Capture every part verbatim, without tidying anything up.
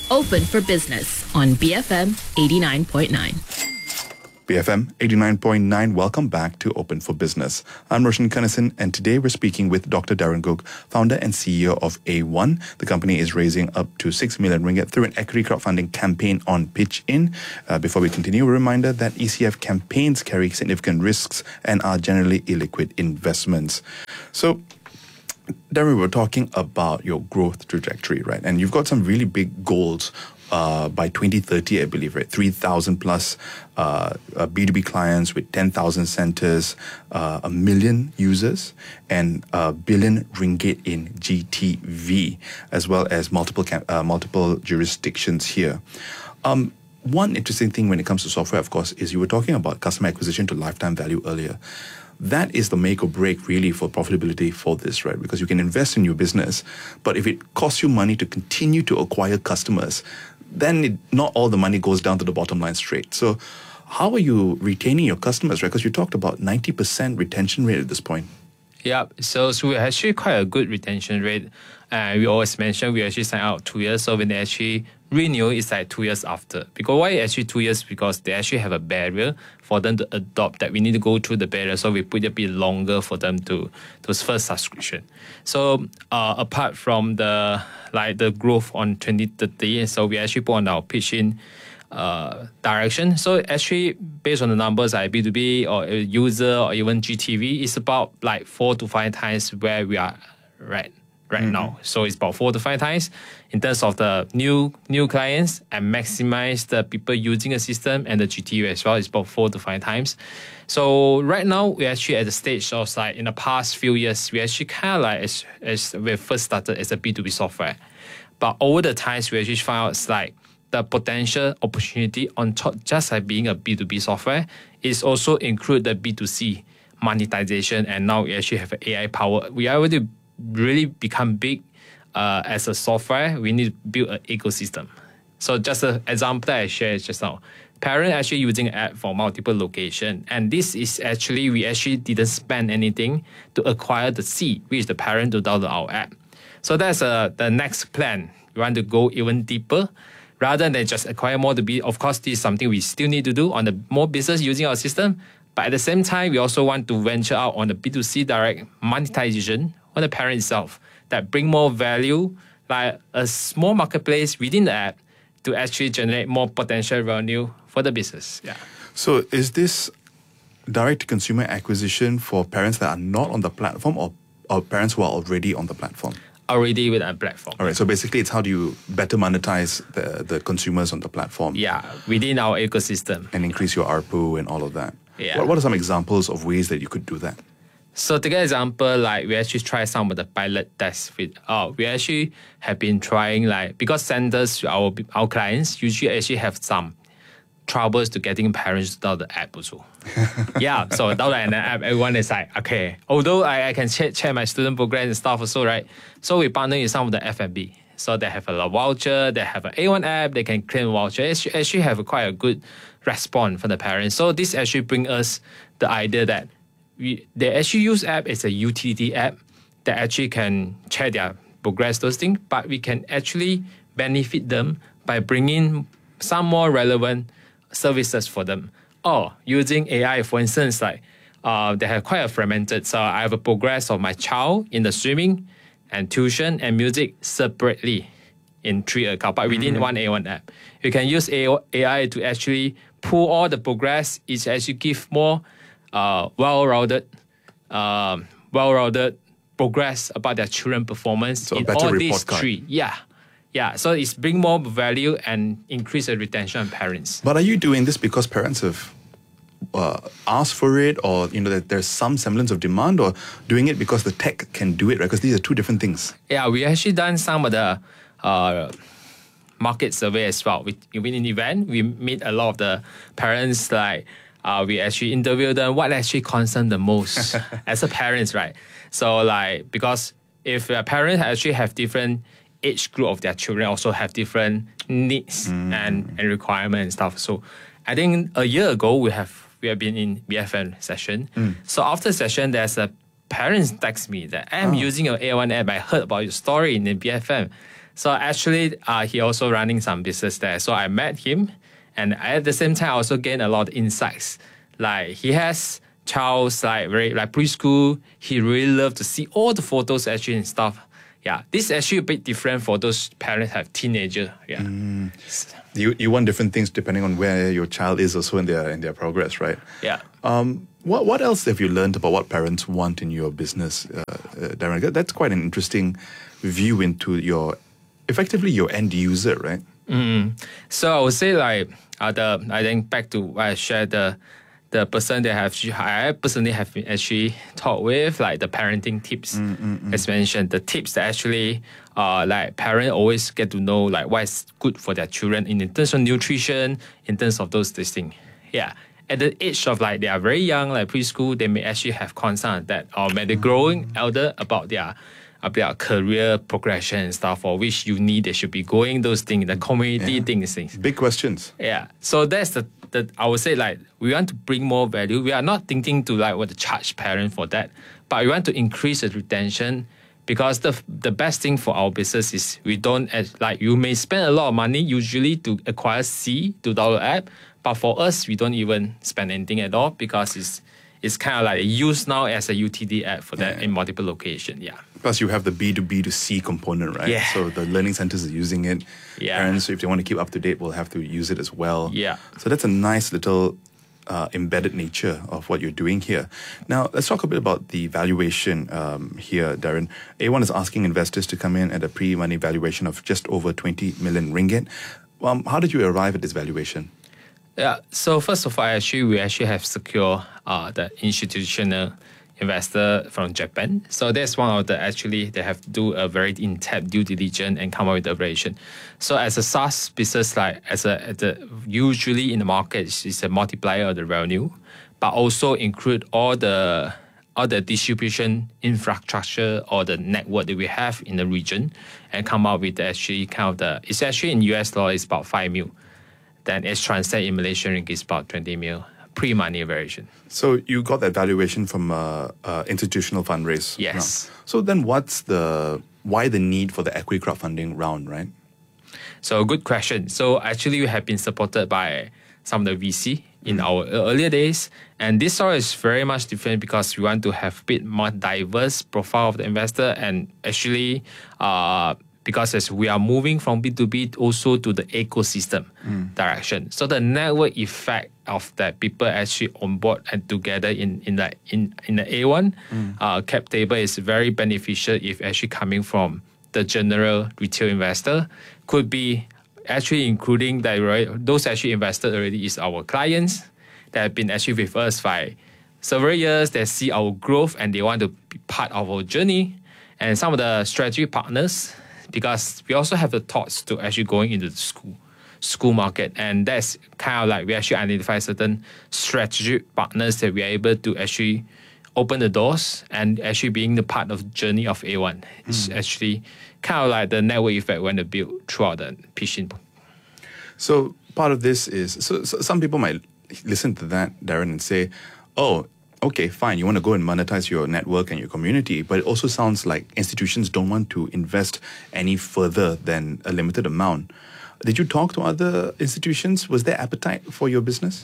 Open for Business on B F M eighty-nine point nine. B F M eighty-nine point nine, welcome back to Open for Business. I'm Roshan Kanesan, and today we're speaking with Doctor Darren Gook, founder and C E O of A one. The company is raising up to six million ringgit through an equity crowdfunding campaign on PitchIn. Uh, before we continue, a reminder that E C F campaigns carry significant risks and are generally illiquid investments. So, Darren, we were talking about your growth trajectory, right? And you've got some really big goals uh, by twenty thirty, I believe, right? three thousand plus uh, uh, B two B clients with ten thousand centers, uh, a million users, and a billion ringgit in G T V, as well as multiple cam- uh, multiple jurisdictions here. Um, one interesting thing when it comes to software, of course, is you were talking about customer acquisition to lifetime value earlier. That is the make or break really for profitability for this, right? Because you can invest in your business, but if it costs you money to continue to acquire customers, then it, not all the money goes down to the bottom line straight. So how are you retaining your customers, right? Because you talked about ninety percent retention rate at this point. Yeah, so, so we actually quite a good retention rate. Uh, we always mention we actually sign out two years, so when they actually renew, it's like two years after. Because why actually two years? Because they actually have a barrier for them to adopt that. We need to go through the barrier, so we put it a bit longer for them to to first subscription. So uh, apart from the like the growth on twenty thirty, so we actually put on our PitchIn uh, direction. So actually, based on the numbers like B two B or user or even G T V, it's about like four to five times where we are right right mm-hmm. now. So it's about four to five times in terms of the new new clients and maximize the people using the system, and the G T V as well is about four to five times. So right now we're actually at the stage of like in the past few years, we actually kind of like as, as we first started as a B two B software. But over the times we actually found out like the potential opportunity on top, just like being a B two B software, is also include the B two C monetization, and now we actually have A I power. We are already really become big uh, as a software. We need to build an ecosystem. So just an example that I shared just now, parent actually using an app for multiple location, and this is actually we actually didn't spend anything to acquire the seed, which is the parent to download our app. So that's uh, the next plan. We want to go even deeper. Rather than just acquire more to be, of course, this is something we still need to do on the more business using our system. But at the same time, we also want to venture out on the B two C direct monetization on the parent itself that bring more value, like a small marketplace within the app to actually generate more potential revenue for the business. Yeah. So is this direct-to-consumer acquisition for parents that are not on the platform, or, or parents who are already on the platform? Already with our platform. All right, so basically it's how do you better monetize the, the consumers on the platform? Yeah, within our ecosystem. And increase your A R P U and all of that. Yeah. What, what are some examples of ways that you could do that? So to get example, like we actually try some of the pilot tests with, uh, we actually have been trying like, because centers, our, our clients usually actually have some troubles to getting parents to download the app also. Yeah, so download an app, everyone is like, okay, although I, I can check, check my student program and stuff also, right? So we partner with some of the F and B. So they have a voucher, they have an A one app, they can claim voucher. It actually have a quite a good response from the parents. So this actually bring us the idea that we they actually use app as a utility app that actually can check their progress, those things, but we can actually benefit them by bringing some more relevant services for them. Or using A I, for instance, like uh, they have quite a fragmented. So I have a progress of my child in the swimming and tuition and music separately in three accounts, but within mm-hmm. one A one app. You can use A I to actually pull all the progress. It actually give more uh, well-rounded, uh, well-rounded progress about their children performance so in all these three. Yeah. Yeah, so it's bring more value and increase the retention of parents. But are you doing this because parents have uh, asked for it, or you know that there's some semblance of demand, or doing it because the tech can do it, right? Because these are two different things. Yeah, we actually done some of the uh, market survey as well. We, within an event, we meet a lot of the parents, like uh, we actually interview them what actually concern the most as a parents, right? So like, because if a parent actually have different age group of their children, also have different needs mm. and, and requirements and stuff. So I think a year ago we have we have been in B F M session. Mm. So after session, there's a parents text me that I'm oh. using your A one app. I heard about your story in the B F M. So actually, uh, he also running some business there. So I met him, and at the same time, I also gained a lot of insights. Like he has child's like very like preschool. He really love to see all the photos actually and stuff. Yeah, this is actually a bit different for those parents have teenager. Yeah. Mm. You you want different things depending on where your child is also in their in their progress, right? Yeah. Um, what what else have you learned about what parents want in your business, uh, uh, Darren? That's quite an interesting view into your, effectively your end user, right? Mm. So I would say like uh, the I think back to what I shared the. The person that have I personally have been actually taught with like the parenting tips, mm, mm, mm. as mentioned, the tips that actually uh like parents always get to know like what is good for their children in terms of nutrition, in terms of those these things. Yeah. At the age of like they are very young, like preschool, they may actually have concern that or when they're growing elder about their about career progression and stuff, or which uni they should be going, those things, the community yeah. things, things. Big questions. Yeah. So that's the that I would say like we want to bring more value. We are not thinking to like what to charge parent for that, but we want to increase the retention, because the the best thing for our business is we don't like you may spend a lot of money usually to acquire C to download app, but for us we don't even spend anything at all because it's it's kind of like used now as a U T D app for that yeah. in multiple locations. Yeah. Plus, you have the B to B to C component, right? Yeah. So the learning centers are using it. Yeah. Parents, if they want to keep up to date, will have to use it as well. Yeah. So that's a nice little uh, embedded nature of what you're doing here. Now, let's talk a bit about the valuation um, here, Darren. A one is asking investors to come in at a pre-money valuation of just over twenty million ringgit. Um, how did you arrive at this valuation? Yeah. So first of all, actually, we actually have secured uh, the institutional investor from Japan. So that's one of the, actually, they have to do a very in-depth due diligence and come up with the valuation. So as a SaaS business, like as a, as a usually in the market, it's a multiplier of the revenue, but also include all the all the distribution infrastructure or the network that we have in the region and come up with actually kind of the, it's actually in U S law, it's about five mil. Then it's translated in Malaysian ringgit, it's about twenty mil. Pre-money valuation. So you got that valuation from uh, uh, institutional fundraise. Yes. Round. So then what's the, why the need for the equity crowdfunding round, right? So good question. So actually we have been supported by some of the V C in our earlier days. And this story is very much different because we want to have a bit more diverse profile of the investor, and actually uh, because as we are moving from B two B also to the ecosystem mm. direction. So the network effect of that people actually on board and together in, in the in, in the A one mm. uh, cap table is very beneficial if actually coming from the general retail investor. Could be actually including that, right? Those actually invested already is our clients that have been actually with us for several years, that see our growth and they want to be part of our journey. And some of the strategy partners, because we also have the thoughts to actually going into the school school market, and that's kind of like we actually identify certain strategic partners that we are able to actually open the doors and actually being the part of the journey of A one. Mm. It's actually kind of like the network effect when they build throughout the pitching. So part of this is, so, so some people might listen to that, Darren, and say, oh, okay, fine, you want to go and monetize your network and your community, but it also sounds like institutions don't want to invest any further than a limited amount. Did you talk to other institutions? Was there appetite for your business?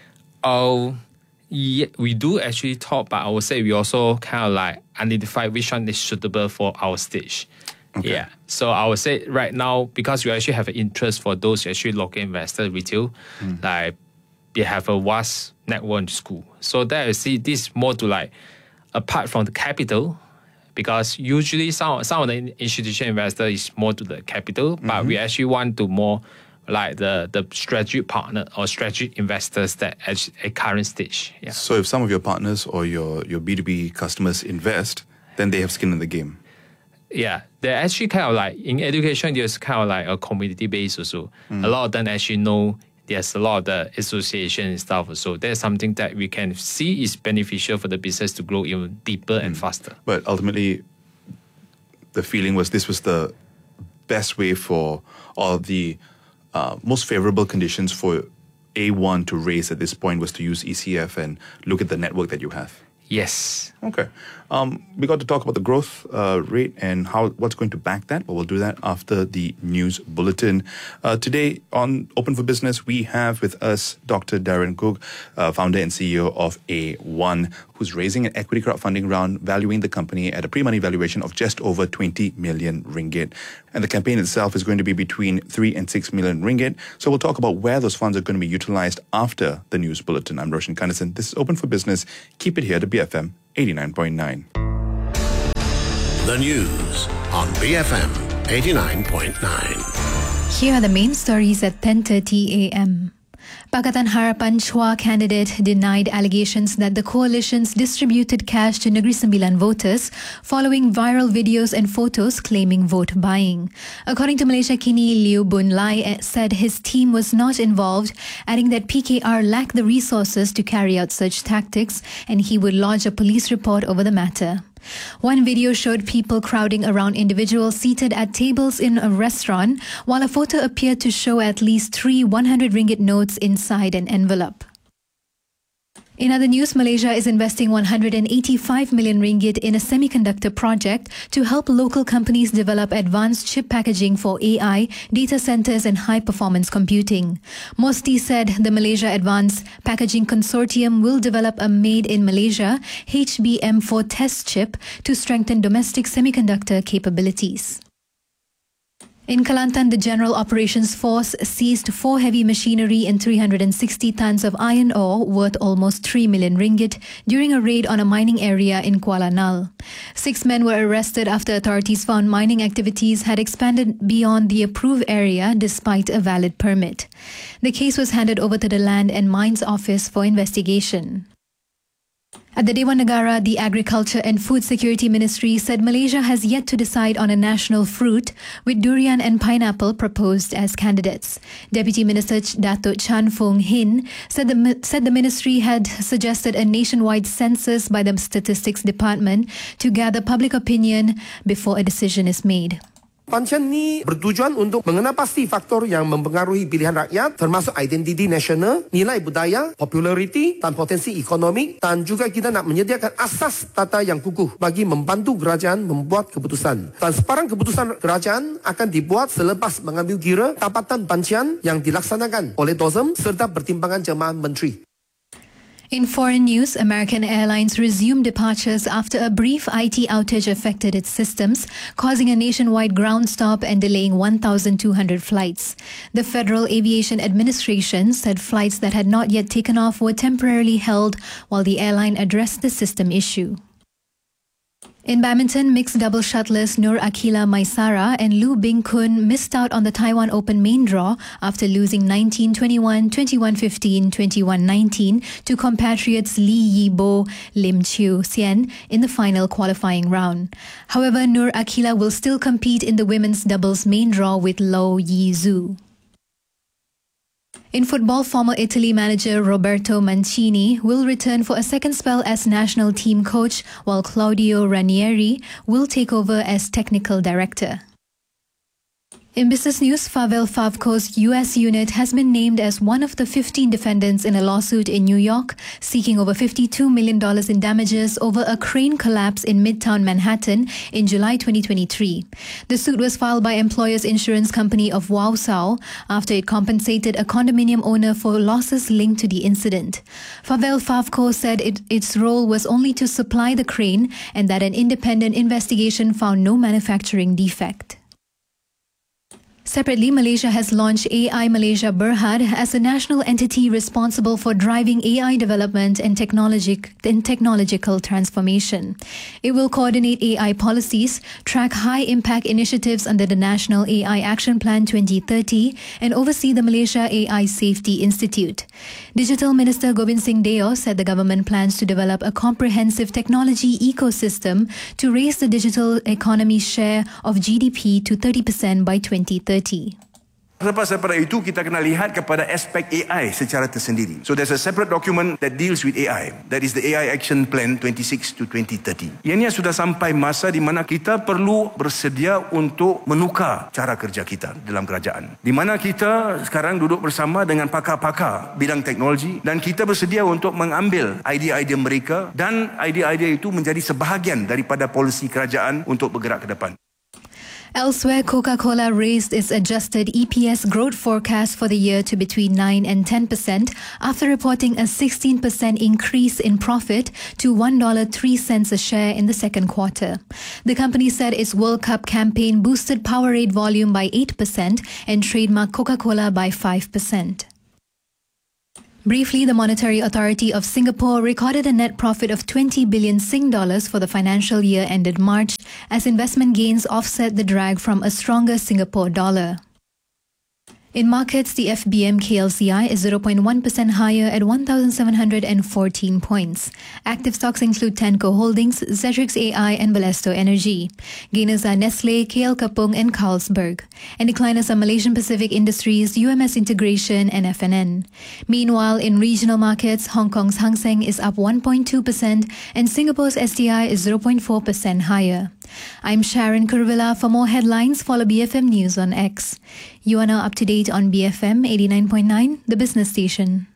Oh, yeah, we do actually talk, but I would say we also kind of like identify which one is suitable for our stage. Okay. Yeah. So I would say right now, because we actually have an interest for those actually local investor retail, mm. like they have a vast network in school. So that I see this more to like, apart from the capital, because usually some some of the institutional investor is more to the capital, mm-hmm. but we actually want to more like the, the strategic partner or strategic investors that at a current stage. Yeah. So if some of your partners or your, your B two B customers invest, then they have skin in the game. Yeah, they're actually kind of like, in education, there's kind of like a community base also. Mm. A lot of them actually know there's a lot of the association and stuff. So that's something that we can see is beneficial for the business to grow even deeper and mm. faster. But ultimately, the feeling was this was the best way for all the uh, most favorable conditions for A one to raise at this point was to use E C F and look at the network that you have. Yes. Okay. Um, we got to talk about the growth uh, rate and how what's going to back that, but we'll do that after the news bulletin. Uh, today on Open for Business, we have with us Doctor Darren Gook, uh, founder and C E O of A one, who's raising an equity crowdfunding round, valuing the company at a pre-money valuation of just over twenty million ringgit. And the campaign itself is going to be between three and six million ringgit. So we'll talk about where those funds are going to be utilized after the news bulletin. I'm Roshan Kanasan. This is Open for Business. Keep it here to B F M eighty-nine point nine. The news on B F M eighty-nine point nine. Here are the main stories at ten thirty a.m. Pakatan Harapan Chua candidate denied allegations that the coalitions distributed cash to Negeri Sembilan voters following viral videos and photos claiming vote buying. According to Malaysia Kini, Liu Boon Lai said his team was not involved, adding that P K R lacked the resources to carry out such tactics and he would lodge a police report over the matter. One video showed people crowding around individuals seated at tables in a restaurant, while a photo appeared to show at least three one hundred ringgit notes inside an envelope. In other news, Malaysia is investing one hundred eighty-five million ringgit in a semiconductor project to help local companies develop advanced chip packaging for A I, data centers and high-performance computing. Mosti said the Malaysia Advanced Packaging Consortium will develop a made-in-Malaysia H B M four test chip to strengthen domestic semiconductor capabilities. In Kelantan, the General Operations Force seized four heavy machinery and three hundred sixty tons of iron ore worth almost three million ringgit during a raid on a mining area in Kuala Nal. Six men were arrested after authorities found mining activities had expanded beyond the approved area despite a valid permit. The case was handed over to the Land and Mines Office for investigation. At the Dewan Negara, the Agriculture and Food Security Ministry said Malaysia has yet to decide on a national fruit, with durian and pineapple proposed as candidates. Deputy Minister Datuk Chan Fong Hin said the, said the ministry had suggested a nationwide census by the Statistics Department to gather public opinion before a decision is made. Pancian ni bertujuan untuk mengenal pasti faktor yang mempengaruhi pilihan rakyat termasuk identiti nasional, nilai budaya, populariti dan potensi ekonomi, dan juga kita nak menyediakan asas tata yang kukuh bagi membantu kerajaan membuat keputusan. Dan sebarang keputusan kerajaan akan dibuat selepas mengambil kira tapatan pancian yang dilaksanakan oleh D O S M serta pertimbangan jemaah menteri. In foreign news, American Airlines resumed departures after a brief I T outage affected its systems, causing a nationwide ground stop and delaying one thousand two hundred flights. The Federal Aviation Administration said flights that had not yet taken off were temporarily held while the airline addressed the system issue. In badminton, mixed double shuttlers Nur Akila Maisara and Lu Bing-kun missed out on the Taiwan Open main draw after losing nineteen twenty-one, twenty-one fifteen, twenty-one nineteen to compatriots Li Yibo, Lim Chiu Sien in the final qualifying round. However, Nur Akila will still compete in the women's doubles main draw with Lo Yi-zhu. In football, former Italy manager Roberto Mancini will return for a second spell as national team coach, while Claudio Ranieri will take over as technical director. In business news, Favel Favco's U S unit has been named as one of the fifteen defendants in a lawsuit in New York, seeking over fifty-two million dollars in damages over a crane collapse in Midtown Manhattan in July twenty twenty-three. The suit was filed by employers' insurance company of Wausau after it compensated a condominium owner for losses linked to the incident. Favel Favco said it, its role was only to supply the crane and that an independent investigation found no manufacturing defect. Separately, Malaysia has launched A I Malaysia Berhad as a national entity responsible for driving A I development and, technologic, and technological transformation. It will coordinate A I policies, track high-impact initiatives under the National A I Action Plan twenty thirty, and oversee the Malaysia A I Safety Institute. Digital Minister Gobind Singh Deo said the government plans to develop a comprehensive technology ecosystem to raise the digital economy share of G D P to thirty percent by twenty thirty. Lepas daripada itu, kita kena lihat kepada aspek A I secara tersendiri. So there's a separate document that deals with A I. That is the A I Action Plan twenty-six to twenty thirty. Ianya sudah sampai masa di mana kita perlu bersedia untuk menukar cara kerja kita dalam kerajaan. Di mana kita sekarang duduk bersama dengan pakar-pakar bidang teknologi dan kita bersedia untuk mengambil idea-idea mereka dan idea-idea itu menjadi sebahagian daripada polisi kerajaan untuk bergerak ke depan. Elsewhere, Coca-Cola raised its adjusted E P S growth forecast for the year to between nine and ten percent after reporting a sixteen percent increase in profit to one dollar and three cents a share in the second quarter. The company said its World Cup campaign boosted Powerade volume by eight percent and trademark Coca-Cola by five percent. Briefly, the Monetary Authority of Singapore recorded a net profit of twenty billion Sing dollars for the financial year ended March as investment gains offset the drag from a stronger Singapore dollar. In markets, the F B M K L C I is zero point one percent higher at one thousand seven hundred fourteen points. Active stocks include Tenco Holdings, Zetrix A I and Balesto Energy. Gainers are Nestle, K L Kapung and Carlsberg. And decliners are Malaysian Pacific Industries, U M S Integration and F N N. Meanwhile, in regional markets, Hong Kong's Hang Seng is up one point two percent and Singapore's S T I is zero point four percent higher. I'm Sharon Kurvilla. For more headlines, follow B F M News on X. You are now up to date on B F M eighty-nine point nine, the business station.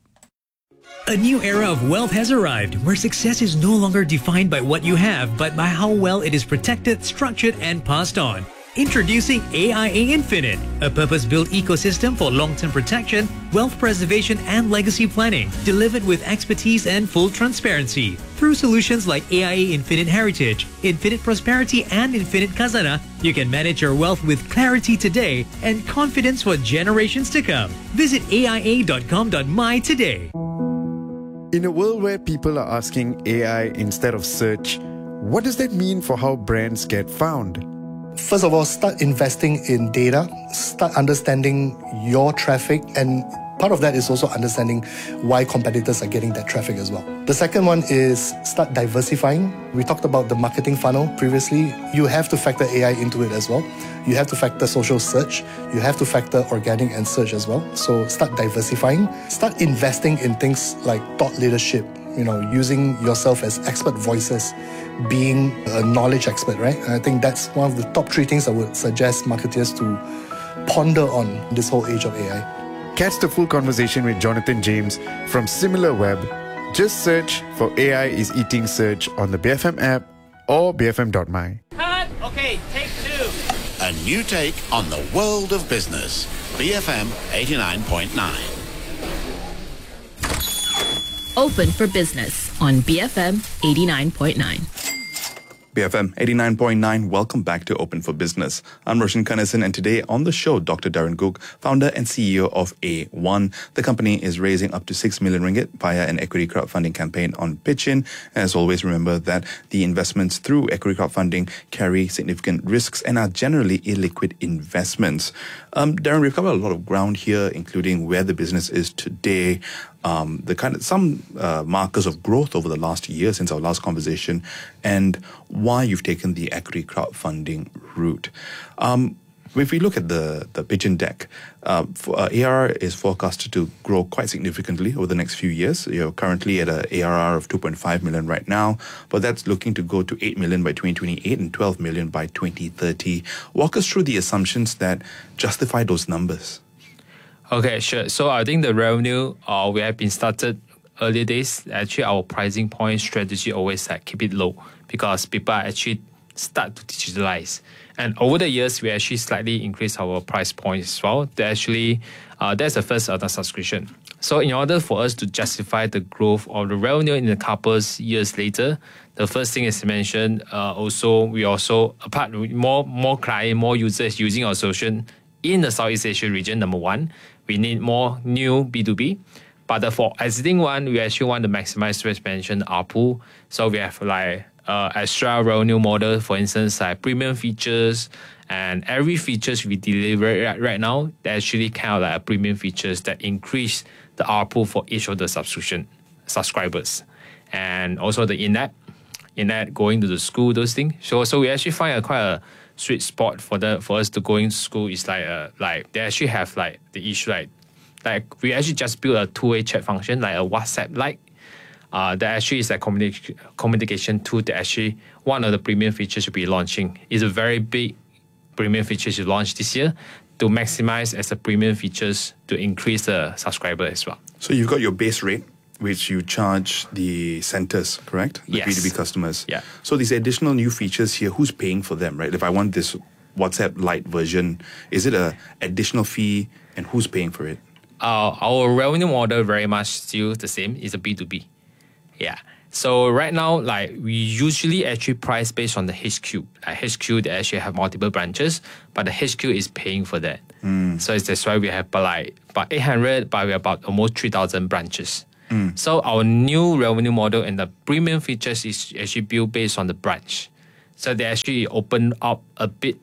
A new era of wealth has arrived, where success is no longer defined by what you have, but by how well it is protected, structured, and passed on. Introducing A I A Infinite, a purpose-built ecosystem for long-term protection, wealth preservation, and legacy planning, delivered with expertise and full transparency. Through solutions like A I A Infinite Heritage, Infinite Prosperity, and Infinite Khazanah, you can manage your wealth with clarity today and confidence for generations to come. Visit A I A dot com dot my today. In a world where people are asking A I instead of search, what does that mean for how brands get found? First of all, start investing in data, start understanding your traffic, and part of that is also understanding why competitors are getting that traffic as well. The second one is start diversifying. We talked about the marketing funnel previously. You have to factor A I into it as well. You have to factor social search. You have to factor organic and search as well. So start diversifying. Start investing in things like thought leadership, you know, using yourself as expert voices, being a knowledge expert, right? And I think that's one of the top three things I would suggest marketers to ponder on this whole age of A I. Catch the full conversation with Jonathan James from SimilarWeb. Just search for A I is Eating Search on the B F M app or b f m dot my. Cut! Okay, take two. A new take on the world of business. B F M eighty-nine point nine. Open for Business on B F M eighty-nine point nine. B F M eighty-nine point nine, welcome back to Open for Business. I'm Roshan Kanesan, and today on the show, Doctor Darren Gook, founder and C E O of A one. The company is raising up to six million ringgit via an equity crowdfunding campaign on Pitchin. As always, remember that the investments through equity crowdfunding carry significant risks and are generally illiquid investments. Um, Darren, we've covered a lot of ground here, including where the business is today, Um, the kind of some uh, markers of growth over the last year since our last conversation, and why you've taken the equity crowdfunding route. Um, if we look at the the Pitchin deck, uh, for, uh, A R R is forecasted to grow quite significantly over the next few years. You're currently at a A R R of two point five million right now, but that's looking to go to eight million by twenty twenty-eight and twelve million by twenty thirty. Walk us through the assumptions that justify those numbers. Okay, sure. So I think the revenue, uh, we have been started earlier days. Actually, our pricing point strategy always like keep it low because people actually start to digitalize. And over the years, we actually slightly increase our price points as well. They actually, uh, that's the first uh, subscription. So in order for us to justify the growth of the revenue in a couple years later, the first thing is to mention, uh, also, we also, apart more more client, more users using our solution in the Southeast Asia region, number one, we need more new B two B. But the for existing one, we actually want to maximize the expansion A R P U. So we have like uh, extra revenue model, for instance, like premium features, and every features we deliver right, right now, they actually kind of like a premium features that increase the A R P U for each of the subscription subscribers. And also the in-app, in-app going to the school, those things. So, so we actually find a quite a sweet spot for the for us to go into school is like uh, like they actually have like the issue like like we actually just built a two-way chat function like a WhatsApp like. Uh, that actually is a communi- communication tool that actually one of the premium features will be launching. It's a very big premium feature to launch this year to maximize as a premium features to increase the subscriber as well. So you've got your base rate, which you charge the centers, correct? The Yes. B two B customers. Yeah. So these additional new features here, who's paying for them, right? If I want this WhatsApp Lite version, is it a additional fee and who's paying for it? Uh, our revenue model very much still the same. It's a B two B. Yeah. So right now, like we usually actually price based on the H Q. Like H Q, they actually have multiple branches, but the H Q is paying for that. Mm. So it's, that's why we have about like about eight hundred, but we're about almost three thousand branches. Mm. So our new revenue model and the premium features is actually built based on the branch. So they actually open up a bit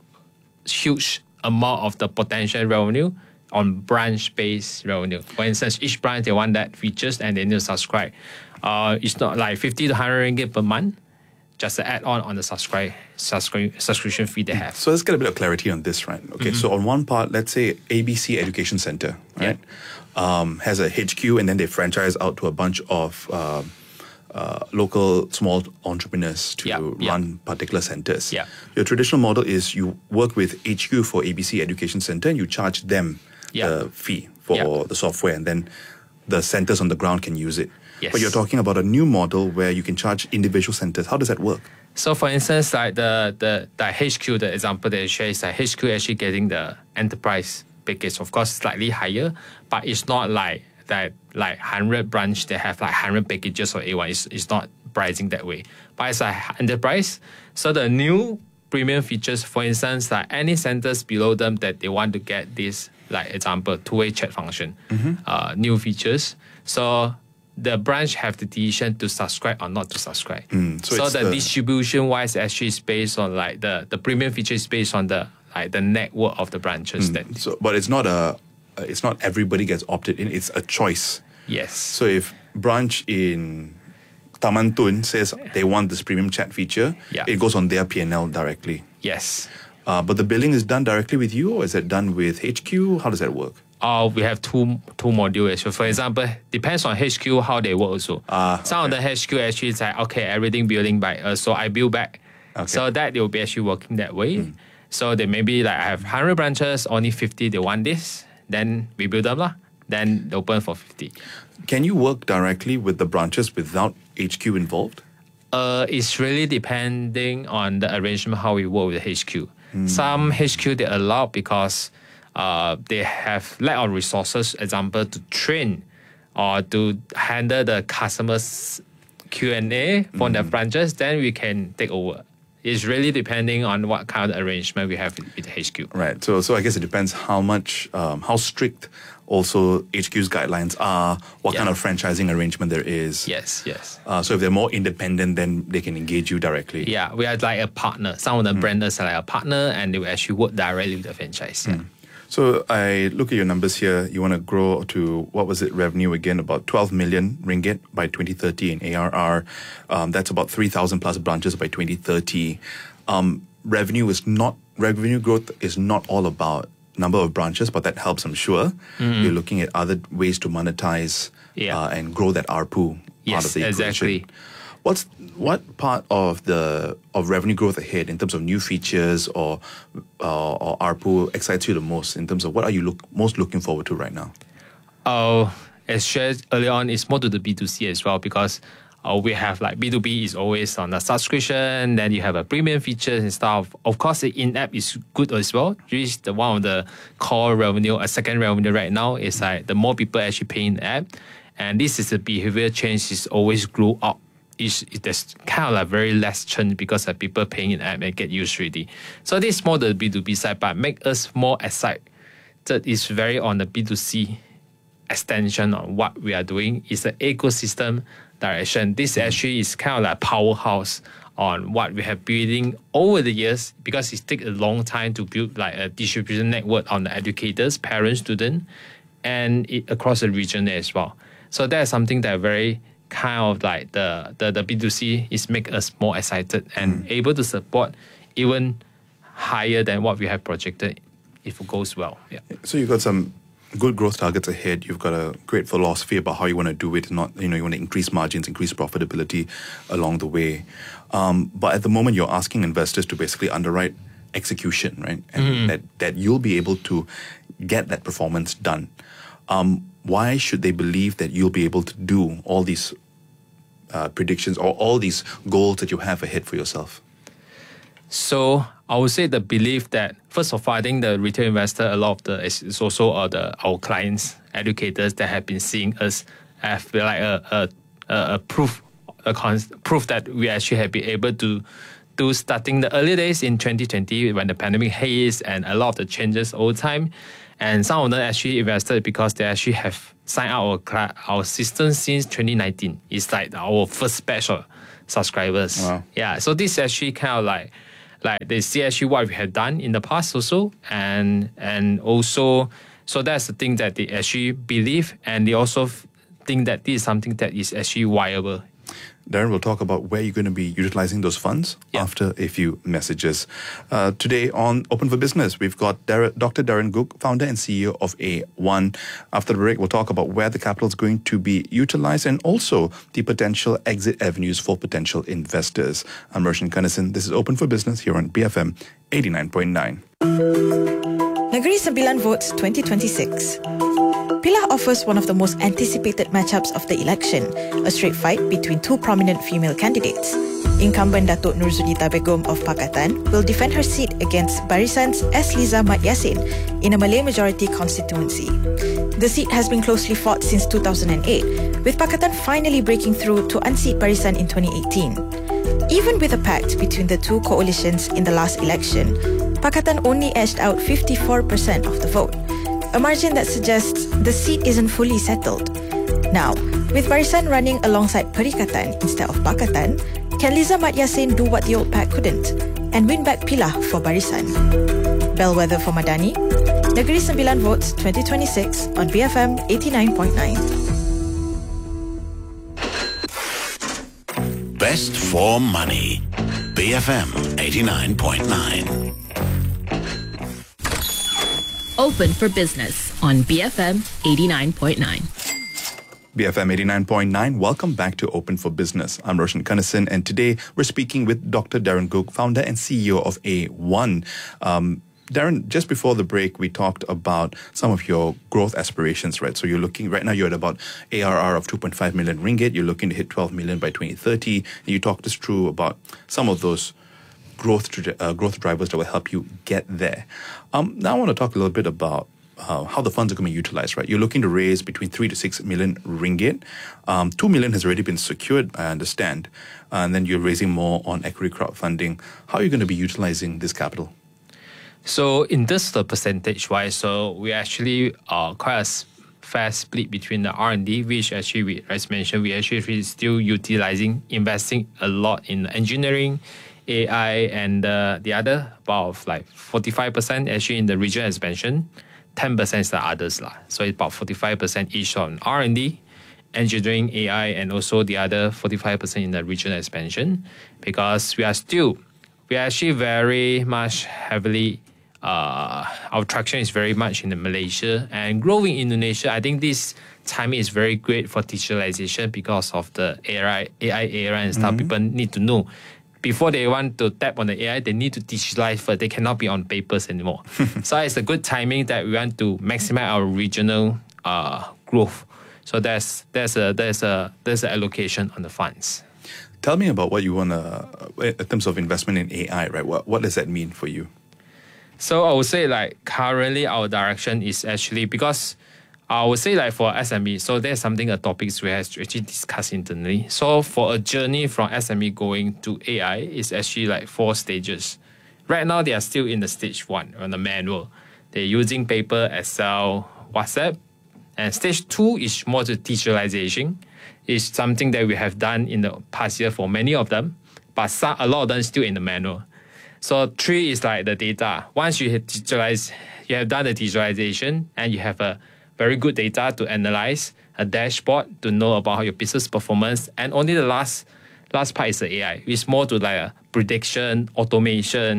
huge amount of the potential revenue on branch-based revenue. For instance, each branch, they want that features and they need to subscribe. Uh, it's not like fifty to one hundred ringgit per month, just to add on on the subscribe, subscribe subscription fee they have. So let's get a bit of clarity on this, right? Okay, Mm-hmm. so on one part, let's say A B C Education Center, right, um, has a H Q and then they franchise out to a bunch of uh, uh, local small entrepreneurs to Yeah, yeah. run particular centers. Yeah. Your traditional model is you work with H Q for A B C Education Center and you charge them Yeah. the fee for Yeah. the software and then the centers on the ground can use it. Yes. But you're talking about a new model where you can charge individual centers. How does that work? So for instance, like the, the, the H Q, the example that I share is that H Q actually getting the enterprise package, of course, slightly higher, but it's not like that like one hundred branch, they have like one hundred packages or A one. It's, it's not pricing that way. But it's like enterprise. So the new premium features, for instance, like any centers below them that they want to get this, like example, two-way chat function, Mm-hmm. uh, new features. So the branch have the decision to subscribe or not to subscribe. Mm, so so it's the, the- distribution wise actually is based on like the, the premium feature is based on the like the network of the branches. That So, but it's not a, uh, it's not everybody gets opted in. It's a choice. yes. So if branch in Taman Tun says they want this premium chat feature, Yeah. it goes on their P and L directly. Yes. Uh, but the billing is done directly with you, or is it done with H Q? How does that work? Uh, we have two two modules. So for example, depends on H Q how they work also. Ah, Some of the H Q actually is like, okay, everything building by us, so I build back. Okay. So that they will be actually working that way. So they maybe like I have one hundred branches, only fifty they want this, then we build them lah. Then they open for fifty. Can you work directly with the branches without H Q involved? Uh, it's really depending on the arrangement how we work with the H Q. Some H Q they allow because uh, they have lack of resources, example to train or to handle the customers Q and A for the branches. Then we can take over. It's really depending on what kind of arrangement we have with, with the H Q. Right. So, so I guess it depends how much, um, how strict also H Q's guidelines are, what Yeah. kind of franchising arrangement there is. Yes, yes. Uh, so if they're more independent, then they can engage you directly. Yeah, we are like a partner. Some of the branders are like a partner and they will actually work directly with the franchise. Yeah. So I look at your numbers here. You want to grow to, what was it, revenue again, about twelve million ringgit by twenty thirty in A R R. Um, that's about three thousand plus branches by twenty thirty. Um, revenue is not, revenue growth is not all about number of branches, but that helps, I'm sure. You're looking at other ways to monetize Yeah. uh, and grow that A R P U out Yes, of the equation. exactly. What's what part of the of revenue growth ahead in terms of new features or uh, or A R P U excites you the most in terms of what are you look most looking forward to right now? Uh, as shared earlier on, it's more to the B two C as well because uh, we have like B two B is always on the subscription, then you have a premium features and stuff. Of course, the in-app is good as well. This is the one of the core revenue, a second revenue right now is like the more people actually pay in the app. And this is a behavior change is always grow up. It's, there's kind of like very less churn because of people paying in app and get used already. So this is more the B two B side, but make us more excited. That is very on the B two C extension on what we are doing. It's an ecosystem direction. This actually is kind of like powerhouse on what we have building over the years because it takes a long time to build like a distribution network on the educators, parents, students, and it, across the region there as well. So that's something that very kind of like the, the, the B two C is make us more excited and able to support even higher than what we have projected if it goes well. Yeah. So you've got some good growth targets ahead. You've got a great philosophy about how you want to do it. Not, you know, you want to increase margins, increase profitability along the way. Um, but at the moment, you're asking investors to basically underwrite execution, right? And Mm-hmm. that, that you'll be able to get that performance done. Um, why should they believe that you'll be able to do all these uh, predictions or all these goals that you have ahead for yourself? So I would say the belief that, first of all, I think the retail investor, a lot of the, it's also uh, the our clients, educators that have been seeing us have like a a, a, a proof a cons- proof that we actually have been able to do starting the early days in twenty twenty when the pandemic hits and a lot of the changes over time. And some of them actually invested because they actually have signed up our cl- our system since twenty nineteen. It's like our first batch of subscribers. Wow. Yeah, so this is actually kind of like like they see actually what we have done in the past also, and and also so that's the thing that they actually believe, and they also f- think that this is something that is actually viable. Darren, we'll talk about where you're going to be utilizing those funds Yeah. after a few messages. Uh, today on Open for Business, we've got Dar- Doctor Darren Gook, founder and C E O of A one. After the break, we'll talk about where the capital is going to be utilized and also the potential exit avenues for potential investors. I'm Roshan Kanasan. This is Open for Business here on B F M eighty-nine point nine. Negeri Sembilan Votes twenty twenty-six. Pilah offers one of the most anticipated matchups of the election, a straight fight between two prominent female candidates. Incumbent Datuk Nurzudita Begum of Pakatan will defend her seat against Barisan's S. Liza Mat Yassin in a Malay majority constituency. The seat has been closely fought since two thousand eight, with Pakatan finally breaking through to unseat Barisan in twenty eighteen. Even with a pact between the two coalitions in the last election, Pakatan only edged out fifty-four percent of the vote, a margin that suggests the seat isn't fully settled. Now, with Barisan running alongside Perikatan instead of Pakatan, can Liza Mat Yassin do what the old pack couldn't and win back Pilah for Barisan? Bellwether for Madani, Negeri Sembilan Votes twenty twenty-six on B F M eighty-nine point nine. Best for money. B F M eighty-nine point nine. Open for Business on B F M eighty-nine point nine. B F M eighty-nine point nine, welcome back to Open for Business. I'm Roshan Kanasan, and today we're speaking with Doctor Darren Gook, founder and C E O of A one. Um, Darren, just before the break, we talked about some of your growth aspirations, right? So you're looking, right now you're at about A R R of two point five million ringgit. You're looking to hit twelve million by twenty thirty. And you talked us through about some of those growth uh, growth drivers that will help you get there. Um, now I want to talk a little bit about uh, how the funds are going to be utilized, right? You're looking to raise between three to six million ringgit. Um, two million has already been secured, I understand. And then you're raising more on equity crowdfunding. How are you going to be utilizing this capital? So in this the percentage wise, so we actually are quite a s- fair split between the R and D, which actually we, as mentioned, we actually still utilizing, investing a lot in engineering, A I, and uh, the other about like forty-five percent actually in the regional expansion, ten percent is the others lah. So it's about forty-five percent each on R and D, engineering, A I, and also the other forty-five percent in the regional expansion, because we are still, we are actually very much heavily, uh, our traction is very much in the Malaysia and growing Indonesia. I think this timing is very great for digitalization because of the A I, A I era and stuff. Mm-hmm. People need to know. Before they want to tap on the A I, they need to digitalize first. They cannot be on papers anymore. So it's a good timing that we want to maximize our regional uh, growth. So there's there's a there's a there's an allocation on the funds. Tell me about what you want to, in terms of investment in A I, right? What what does that mean for you? So I would say like currently our direction is actually because I would say like for S M E, so there's something, a topics we have to actually discuss internally. So for a journey from S M E going to A I is actually like four stages. Right now they are still in the stage one on the manual. They're using paper, Excel, WhatsApp. And stage two is more to digitalization. It's something that we have done in the past year for many of them, but some, a lot of them still in the manual. So three is like the data. Once you have digitalized, you have done the digitalization and you have a very good data to analyze, a dashboard to know about how your business performance. And only the last last part is the A I. It's more to like a prediction, automation,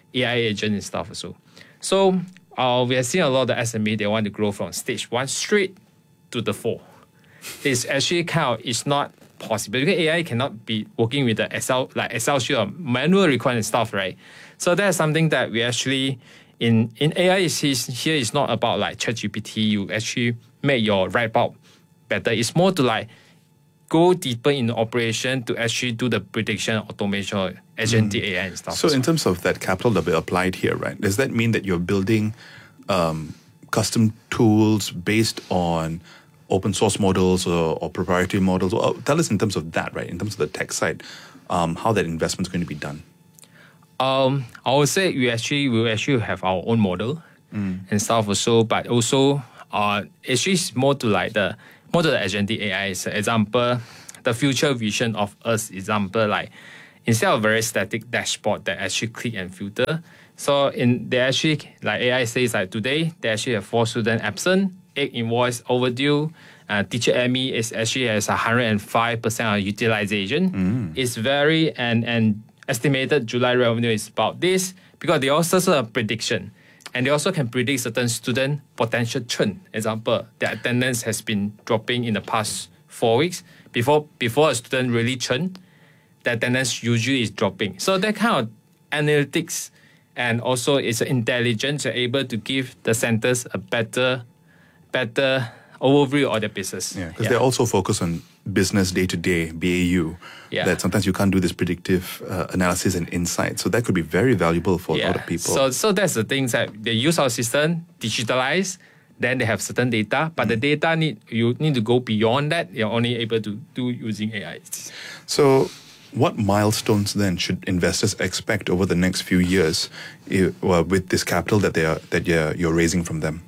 A I agent and stuff also. So uh, we are seeing a lot of the S M E, they want to grow from stage one straight to the four. It's actually kind of, it's not possible because A I cannot be working with the Excel, like Excel sheet or manual requirement stuff, right? So that's something that we actually, in, in A I, is, is, here is not about like ChatGPT, you actually make your write out better. It's more to like go deeper in the operation to actually do the prediction, automation, agentic mm. A I and stuff. So in terms of that capital that we applied here, right, does that mean that you're building um, custom tools based on open source models or, or proprietary models? Well, tell us in terms of that, right, in terms of the tech side, um, how that investment is going to be done. Um, I would say we actually will actually have our own model mm. and stuff also, but also uh, actually it's more to like the more to the agentic A I. So example, the future vision of us. Example, like instead of very static dashboard that actually click and filter. So in they actually like A I says like today they actually have four students absent, eight invoice overdue. Uh, teacher M E is actually has one hundred five percent of utilization. Mm. It's very and and estimated July revenue is about this because they also have a prediction. And they also can predict certain student potential churn. Example, their attendance has been dropping in the past four weeks. Before before a student really churn, the attendance usually is dropping. So that kind of analytics and also it's intelligence are able to give the centers a better, better overview of their business. Yeah, because yeah. they're also focused on business day-to-day, B A U, yeah. that sometimes you can't do this predictive uh, analysis and insight. So that could be very valuable for yeah. a lot of people. So so that's the things that they use our system, digitalize, then they have certain data, but mm. the data, need you need to go beyond that. You're only able to do using A I. So what milestones then should investors expect over the next few years if, well, with this capital that, they are, that you're, you're raising from them?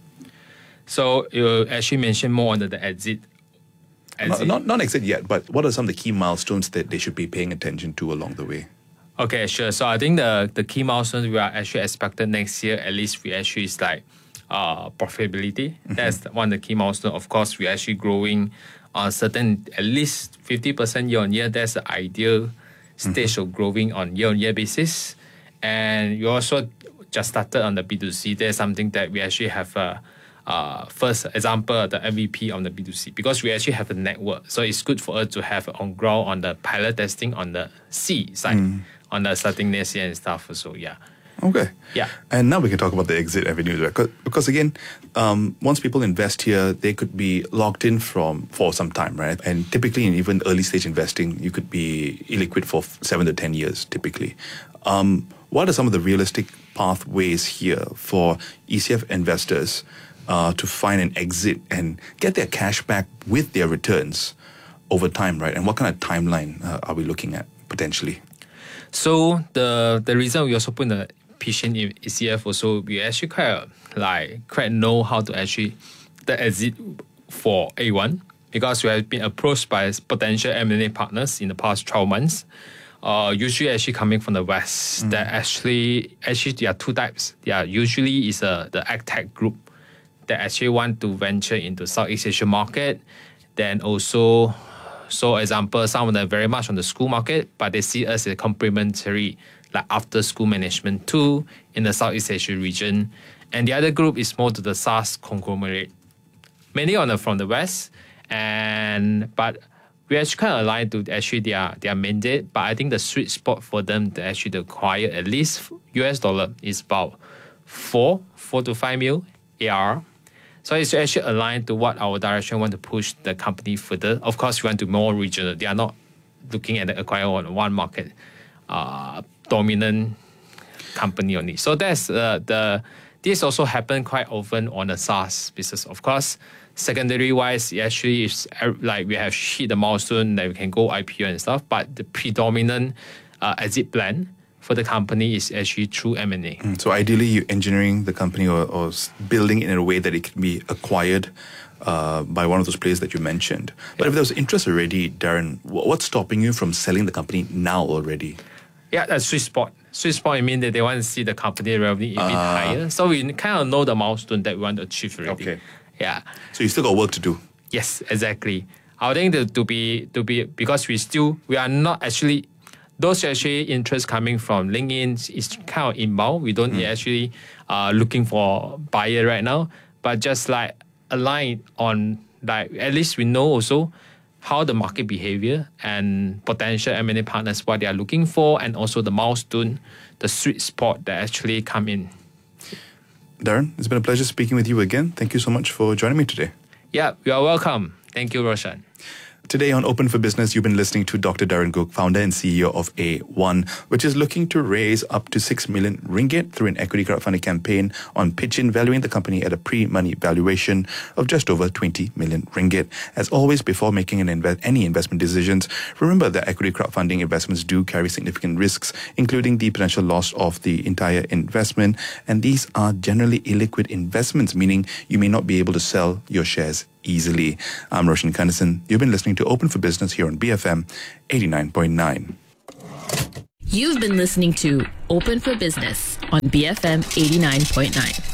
So you actually mentioned more on the, the exit. Not, not, not exit yet, but what are some of the key milestones that they should be paying attention to along the way? Okay, sure. So I think the, the key milestones we are actually expected next year, at least we actually is like uh, profitability. Mm-hmm. That's one of the key milestones. Of course, we're actually growing on certain, at least fifty percent year on year. That's the ideal stage mm-hmm. of growing on year on year basis. And we also just started on the B two C. There's something that we actually have a Uh, first example, the M V P on the B two C, because we actually have a network. So it's good for us to have on ground on the pilot testing on the C side, mm. on the starting next year and stuff. So yeah. Okay. Yeah. And now we can talk about the exit avenues, right? Because, because again, um, once people invest here, they could be locked in from for some time, right? And typically in even early stage investing, you could be illiquid for seven to ten years, typically. Um, what are some of the realistic pathways here for E C F investors Uh, to find an exit and get their cash back with their returns over time, right? And what kind of timeline uh, are we looking at potentially? So the the reason we also put the patient in E C F also, we actually quite like quite know how to actually the exit for A one, because we have been approached by potential M and A partners in the past twelve months. Uh, usually actually coming from the West. Mm. That actually actually there are two types. Yeah, usually is a the AgTech group that actually want to venture into Southeast Asia market. Then also, so example, some of them very much on the school market, but they see us as a complementary, like after school management tool in the Southeast Asia region. And the other group is more to the SaaS conglomerate, mainly on the, from the West. And but we actually kind of aligned to actually their their mandate. But I think the sweet spot for them to actually acquire at least U S dollar is about four, four to five mil A R. So it's actually aligned to what our direction want to push the company further. Of course, we want to more regional. They are not looking at the acquire on one market uh, dominant company only. So that's uh, the this also happen quite often on the SaaS business. Of course, secondary wise, it actually is like we have hit the milestone that we can go I P O and stuff. But the predominant uh, exit plan for the company is actually through M and A. Mm, so ideally, you're engineering the company or, or building it in a way that it can be acquired uh, by one of those players that you mentioned. But yeah. if there was interest already, Darren, what's stopping you from selling the company now already? Yeah, that's sweet spot. Sweet spot, I mean that they want to see the company revenue a bit uh, higher. So we kind of know the milestone that we want to achieve already. Okay. Yeah. So you still got work to do. Yes, exactly. I think that to be to be because we still we are not actually those actually interest coming from LinkedIn is kind of inbound. We don't mm. actually uh, looking for buyer right now, but just like align on like at least we know also how the market behavior and potential M and A partners, what they are looking for, and also the milestone, the sweet spot that actually come in. Darren, it's been a pleasure speaking with you again. Thank you so much for joining me today. Yeah, you are welcome. Thank you, Roshan. Today on Open for Business, you've been listening to Doctor Darren Gook, founder and C E O of A one, which is looking to raise up to six million ringgit through an equity crowdfunding campaign on Pitchin, valuing the company at a pre-money valuation of just over twenty million ringgit. As always, before making an inve- any investment decisions, remember that equity crowdfunding investments do carry significant risks, including the potential loss of the entire investment. And these are generally illiquid investments, meaning you may not be able to sell your shares easily. I'm Roshan Kanasan. You've been listening to Open for Business here on B F M eighty-nine point nine. You've been listening to Open for Business on B F M eighty-nine point nine.